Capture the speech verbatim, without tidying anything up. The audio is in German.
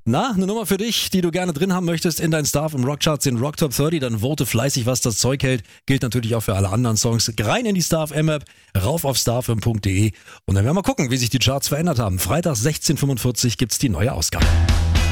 Na, eine Nummer für dich, die du gerne drin haben möchtest in deinen Star im Rockcharts, den Rock Top dreißig, dann vote fleißig, was das Zeug hält. Gilt natürlich auch für alle anderen Songs. Rein in die Star F M App, rauf auf starfm punkt de und dann werden wir mal gucken, wie sich die Charts verändert haben. Freitag sechzehn Uhr fünfundvierzig gibt's die neue Ausgabe.